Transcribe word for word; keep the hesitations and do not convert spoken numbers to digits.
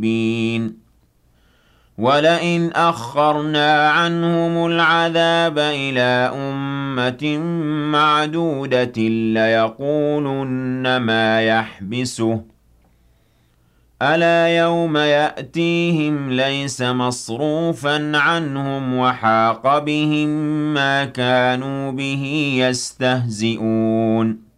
مبين ولئن أخرنا عنهم العذاب إلى أمة معدودة ليقولن ما يحبسه ألا يوم يأتيهم ليس مصروفا عنهم وحاق بهم ما كانوا به يستهزئون